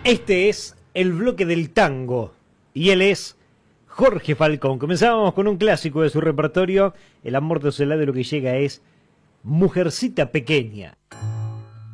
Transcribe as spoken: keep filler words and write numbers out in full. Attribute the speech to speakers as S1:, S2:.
S1: Este es el bloque del tango y él es Jorge Falcón. Comenzábamos con un clásico de su repertorio. El amor de Soledad, de lo que llega es Mujercita Pequeña.